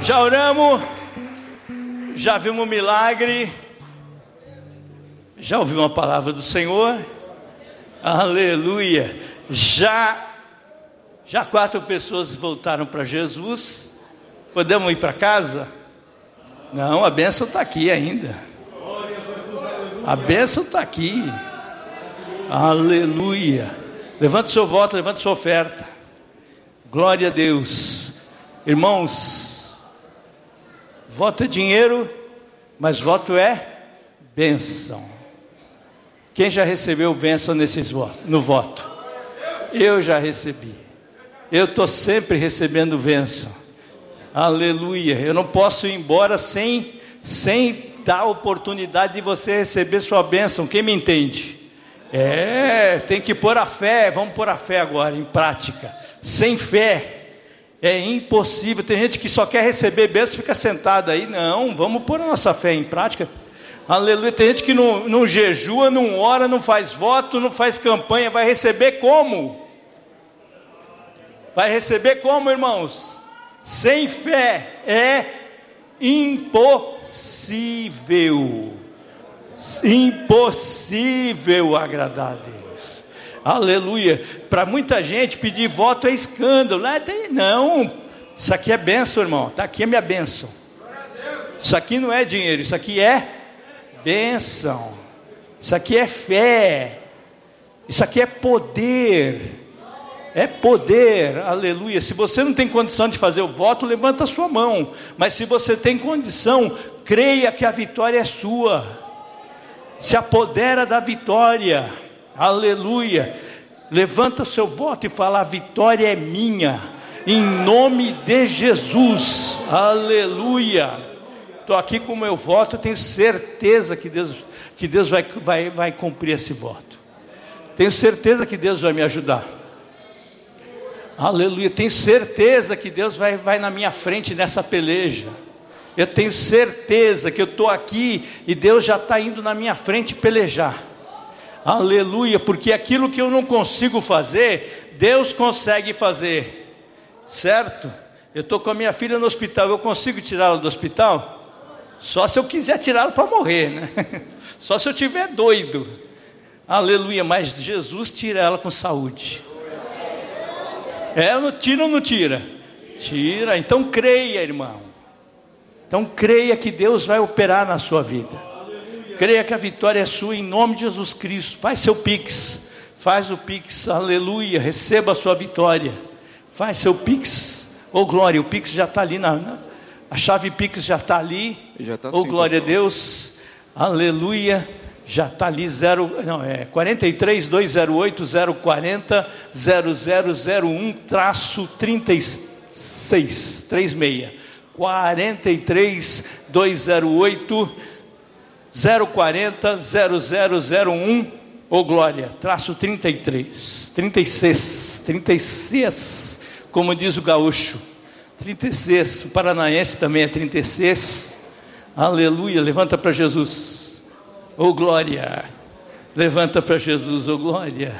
Já oramos, já vimos um milagre, já ouvimos uma palavra do Senhor, aleluia. Já 4 pessoas voltaram para Jesus. Podemos ir para casa? Não, a bênção está aqui ainda. A bênção está aqui. Aleluia. Levante seu voto, levante sua oferta. Glória a Deus. Irmãos, voto é dinheiro, mas voto é bênção. Quem já recebeu bênção no voto? Eu já recebi. Eu estou sempre recebendo bênção. Aleluia. Eu não posso ir embora sem dar a oportunidade de você receber sua bênção. Quem me entende? Tem que pôr a fé. Vamos pôr a fé agora em prática. Sem fé é impossível. Tem gente que só quer receber bênção e fica sentado aí. Não, vamos pôr a nossa fé em prática. Aleluia. Tem gente que não jejua, não ora, não faz voto, não faz campanha. Vai receber como? Vai receber como, irmãos? Sem fé é impossível. Impossível agradar a Deus. Aleluia. Para muita gente pedir voto é escândalo. Não, isso aqui é bênção, irmão. Está aqui a minha bênção. Isso aqui não é dinheiro, isso aqui é bênção. Isso aqui é fé. Isso aqui é poder. É poder, aleluia. Se você não tem condição de fazer o voto, levanta a sua mão. Mas se você tem condição, creia que a vitória é sua. Se apodera da vitória, aleluia. Levanta o seu voto e fala: a vitória é minha, em nome de Jesus, aleluia. Estou aqui com o meu voto, tenho certeza que Deus vai cumprir esse voto. Tenho certeza que Deus vai me ajudar. Aleluia, tenho certeza que Deus vai na minha frente nessa peleja. Eu tenho certeza que eu estou aqui e Deus já está indo na minha frente pelejar. Aleluia, porque aquilo que eu não consigo fazer, Deus consegue fazer. Certo? Eu estou com a minha filha no hospital, eu consigo tirá-la do hospital? Só se eu quiser tirá-la para morrer, né? Só se eu estiver doido. Aleluia, mas Jesus tira ela com saúde. Não tira ou não tira? Tira. Então creia, irmão. Então creia que Deus vai operar na sua vida. Creia que a vitória é sua em nome de Jesus Cristo. Faz seu Pix. Faz o Pix, aleluia. Receba a sua vitória. Faz seu Pix. Oh glória, o Pix já está ali. A chave Pix já está ali. Oh glória a Deus. Aleluia. Já está ali 43 208 040 0001-36 43 208 040 0001 ô glória, traço 36, como diz o gaúcho, 36, o paranaense também é 36, aleluia, levanta para Jesus, ô glória, levanta para Jesus, ô glória.